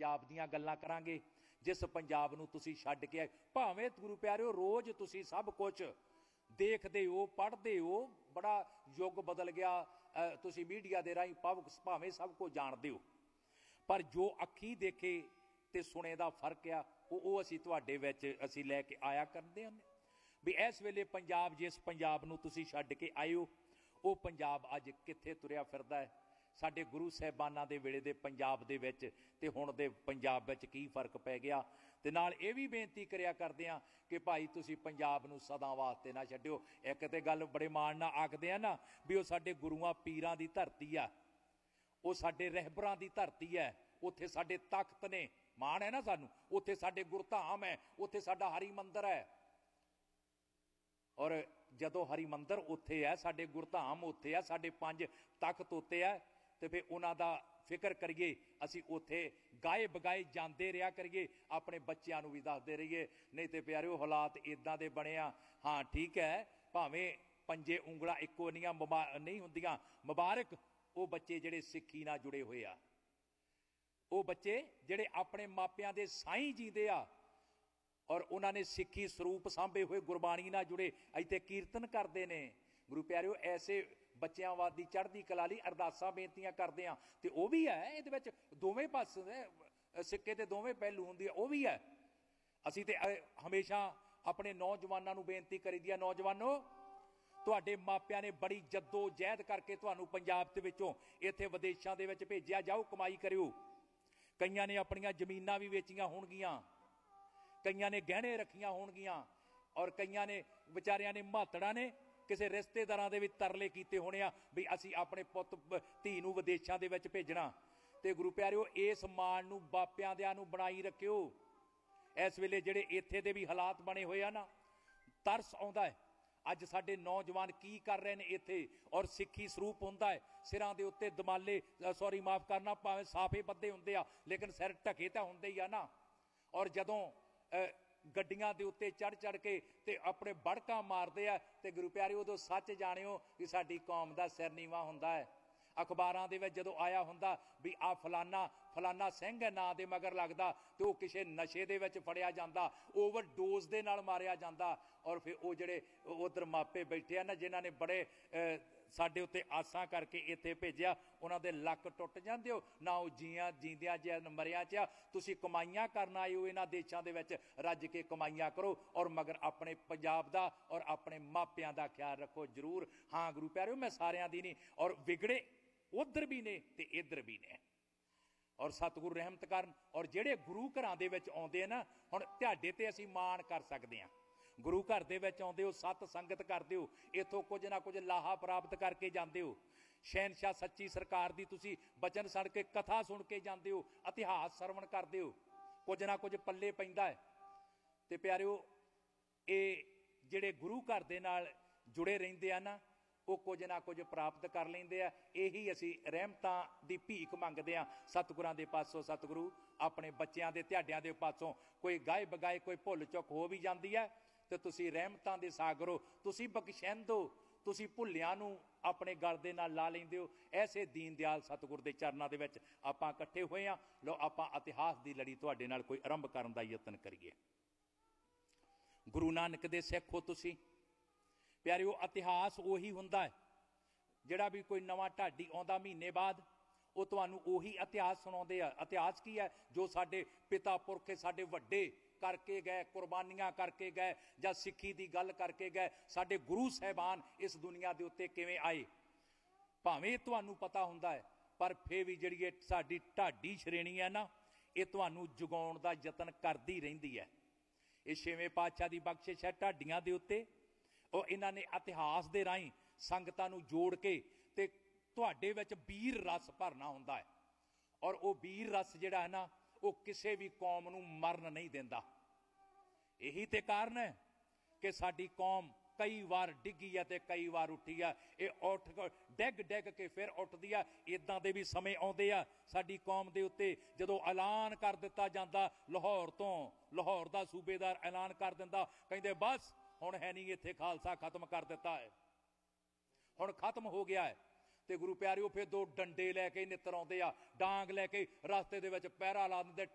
पंजाब दीयां गल्लां करांगे, जिस पंजाब नूं तुसीं छड्ड के आए। भावें गुरु प्यारिओ रोज़ तुसीं सब कुछ देखते हो, पढ़ते हो, बड़ा युग बदल गया, तुसीं मीडिया के राही भावें सब कुछ जानते हो, पर जो अखी देखे ते सुने दा फर्क आ वो असीं तुहाडे विच असीं लैके आया करदे हन। भी इस वेले पंजाब, जिस पंजाब नूं तुसीं छड्ड के आए हो, वो पंजाब अज कित्थे तुरिया फिरदा है। साडे गुरु साहिबानां दे वेले दे पंजाब दे विच ते हुण दे पंजाब विच की फर्क पै गया। ते नाल ये भी बेनती करिया करदे आ कि भाई तुसीं पंजाब नूं सदा वास्ते ना छड्डिओ। एक ते गल बड़े माण नाल आखदे आ ना भी वो साडे गुरुआं पीरां दी धरती आ, वो साडे रहबरां दी धरती है, उत्थे साडे तख्त ने, माण है ना सानूं, उत्थे साडे गुरधाम है, उत्थे साडा हरि मंदर है। और जदों हरि मंदर उत्थे है, साडे गुरधाम उत्थे है, साडे 5 तख्त उत्ते है, तो फिर उन्हां दा फिक्र करिए, असीं उत्थे गाए बगाए जांदे रहा करिए, अपने बच्चों नूं भी दसदे रहिए। नहीं तो प्यारिओ हालात इदां दे बने आ। हाँ ठीक है, भावें पंजे उंगलां इक्को नहीं हुंदियां, मुबारक वो बच्चे जिहड़े सिक्खी नाल जुड़े होए आ, वो बच्चे जिहड़े अपने मापियां दे साईं जींदे आ और उन्होंने सिक्खी स्वरूप सांभे हुए, गुरबाणी नाल जुड़े, इत्थे कीर्तन करते हैं। गुरु प्यारिओ ऐसे बच्चों वादी चढ़ती कला लई अरदासां बेनतियां करते हैं, तो वह भी है, ये दोवें पासे सिक्के ते दोवें पहलू हुंदे, वो भी है। असीं ते हमेशा अपने नौजवानों नूं बेनती करी दी है, नौजवानों तुहाडे मापियां ने बड़ी जद्दो जहद करके तुहानूं पंजाब दे विचों इत्थे विदेशां दे विच भेजिया, जाओ कमाई करिओ। कईयां ने अपनियां जमीनां भी वेचियां होणगीਆਂ, कईयां ने गहने रखियां होणगीਆਂ, और कईयां ने विचारियां ने मातड़ा ने किसी रिश्तेदारां दे विच तरले कीते होणे आ भी असीं अपने पुੱਤ धी नूं विदेशां दे विच भेजना। ते गुरु प्यारिओ इस मान नूं बापियां दिआं नूं बनाई रखिओ। इस वेले जिहड़े इत्थे दे भी हालात बने होए आ ना, तरस आउंदा है अज साडे नौजवान की कर रहे हैं इत्थे। और सिक्खी स्वरूप हुंदा है, सिरां दे उत्ते दमाले, सॉरी माफ करना, भावें साफे बद्दे हुंदे आ लेकिन सिर ढके तां हुंदे ही आ ना। और जदों गड्डियां दे उत्ते चढ़ चढ़ के ते अपने बड़का मारदे आ, ते गुरु प्यारिओ उदों सच जाणिओ कि साडी कौम दा सिर नीवां हुंदा है। अखबारां दे विच जदों आया हुंदा भी आ फलाना फलाना सिंह है नां दे मगर लगदा, ते ओह किसे नशे दे विच फड़िया जांदा, ओवरडोज दे नाल मारिया जांदा। और फिर वो जिहड़े उधर मापे बैठे आ ना, जिन्हां ने बड़े साडे उत्ते आसां करके इत्थे भेजिया, उन्हां दे लक टुट जांदे हो ना। वो जींदियां जिहां मरियां च आ। तुसीं कमाईयां करन आए हो इन्हां देशां दे विच, रज के कमाईयां करो, और मगर अपने पंजाब दा और अपने मापियां दा ख्याल रखो जरूर। हाँ गुरु प्यारिओ, मैं सारियां दी नहीं, और विगड़े उधर भी ने ते इधर भी ने, और सतगुरु रहमत करन। और जिहड़े गुरु घरां दे विच आउंदे आ ना, हुण तुहाडे ते असीं माण कर सकदे हां। गुरु घर दे विच आउंदे हो, सत संगत करदे हो, इत्थों कुछ ना कुछ लाहा प्राप्त करके जांदे हो। शहनशाह सच्ची सरकार दी तुसीं बचन सुण के, कथा सुण के जांदे हो, इतिहास सरवण करदे हो, कुछ ना कुछ पल्ले पैंदा है। ते प्यारिओ, ये जिहड़े गुरु घर दे नाल जुड़े रहिंदे आ ना, वो कुछ ना कुछ प्राप्त कर लेंदे आ। यही असीं रहमतां दी भीख मंगदे आ सतगुरां दे पासों। सतगुरु अपने बच्चों के ध्याडियां दे पासों कोई गाए बगाए कोई भुल चुक हो भी जाती है, तो तुसीं रहमतां दे सागर हो, तुसीं बख्शैंद हो, तुसीं भुल्लियां नूं अपने गल दे नाल ला लैंदे हो। ऐसे दीन दयाल सतगुर दे चरनां दे विच आपां इकट्ठे होए आ। लो आपां इतिहास दी लड़ी तुहाडे नाल कोई आरंभ करन दा यतन करिए। गुरु नानक दे सिख हो तुसीं प्यारिओ, इतिहास उही हुंदा है जिहड़ा भी कोई नवां ढाडी आउंदा महीने बाद, वो तुहानूं उही इतिहास सुणाउंदे आ। इतिहास की है? जो साडे पिता पुरखे साडे वड्डे करके गए, कुर्बानियां करके गए, जां सिक्खी दी गल करके गए, साडे गुरु साहिबान इस दुनिया दे उत्ते किवें आए, भावें तुहानूं पता हुंदा है, पर फिर भी जिहड़ी साडी ढाडी श्रेणी है ना, ये तुहानूं जगाउण दा यतन करदी रहिंदी है। ये छेवें पातशाह दी बख्शिश है ढाडियां दे उत्ते। और इन्हां ने इतिहास दे राहीं संगतां नूं जोड़ के ते तुहाडे विच वीर रस भरना हुंदा है। और वो वीर रस जिहड़ा है ना, वो किसी भी कौम नूं मरन नहीं दिंदा। यही ते कारण है कि साडी कौम कई बार डिगी है ते कई बार उठी है। ये उठ डिग डिग के फिर उठदी है। इदां दे भी समय आउंदे आ साडी कौम दे उत्ते, जदों ऐलान कर दिता जांदा लाहौर तो, लाहौर दा सूबेदार ऐलान कर दिंदा, कहंदे बस हुण है नहीं, इत्थे खालसा खत्म कर दिता है, हुण खत्म हो गया है। तो गुरु प्यारिओ, फिर दो डंडे लैके नित्र आउंदे आ, डांग लैके रस्ते दे विच पहरा ला दिंदे,